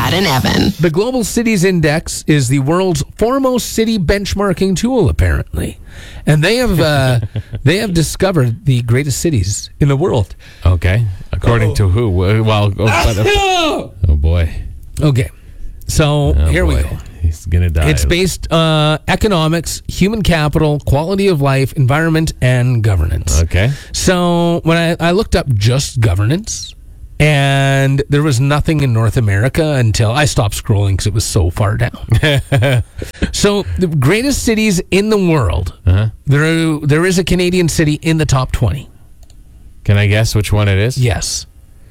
Brad and Evan. The Global Cities Index is the world's foremost city benchmarking tool, apparently. And they have discovered the greatest cities in the world. Okay. According to who? Well, oh boy. Okay. So here we go. He's going to die. It's based economics, human capital, quality of life, environment, and governance. Okay. So when I looked up just governance, and there was nothing in North America until I stopped scrolling because it was so far down. So the greatest cities in the world, there is a Canadian city in the top 20. Can I guess which one it is? Yes.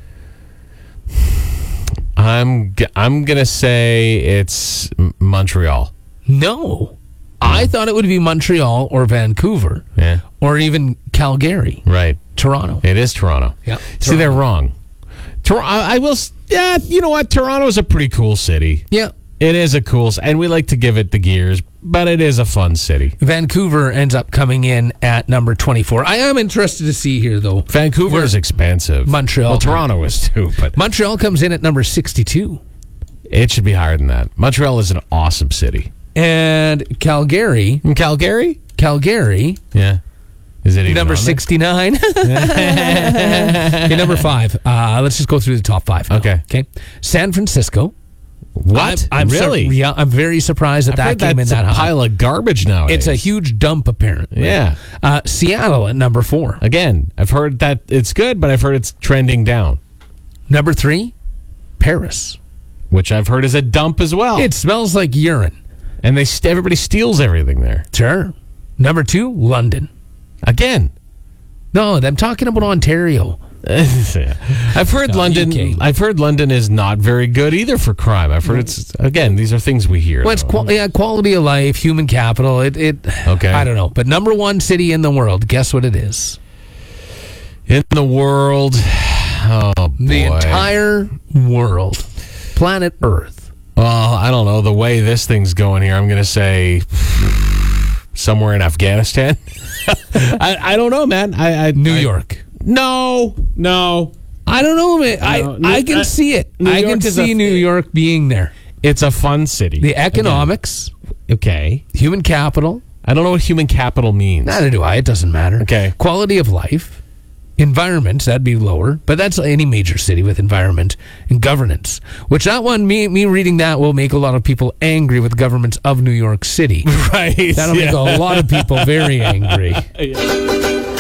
I'm going to say it's Montreal. No. I thought it would be Montreal or Vancouver. Yeah. Or even Calgary. Right. Toronto. It is Toronto. Yeah. See, they're wrong. I will. Yeah, you know what? Toronto is a pretty cool city. Yeah. It is a cool, and we like to give it the gears, but it is a fun city. Vancouver ends up coming in at number 24. I am interested to see here, though. Vancouver is expensive. Montreal. Well, Toronto is too, but Montreal comes in at number 62. It should be higher than that. Montreal is an awesome city. And Calgary. Calgary? Calgary. Yeah. Is it even number 69? Okay, number 5. Let's just go through the top 5 now. Okay. San Francisco. What? I'm really? Yeah, I'm very surprised that came in that high. It's a pile of garbage nowadays. It's a huge dump, apparently. Yeah. Seattle at number 4. Again, I've heard that it's good, but I've heard it's trending down. Number 3, Paris. Which I've heard is a dump as well. It smells like urine. And everybody steals everything there. Sure. Number 2, London. Again. No, I'm talking about Ontario. I've heard London. UK. I've heard London is not very good either for crime. I've heard it's again. These are things we hear. Well, it's quality of life, human capital. Okay. I don't know, but number 1 city in the world. Guess what it is? In the world, oh boy. The entire world, planet Earth. Well, I don't know the way this thing's going here. I'm going to say somewhere in Afghanistan. I don't know, man. New York. No. I don't know, man. I can see it. I can see New York being there. It's a fun city. The economics. Okay. Human capital. I don't know what human capital means. Neither do I. It doesn't matter. Okay. Quality of life. Environment, that'd be lower. But that's any major city with environment and governance. Which that one, me reading that will make a lot of people angry with governments of New York City. Right. That'll make a lot of people very angry. Yeah.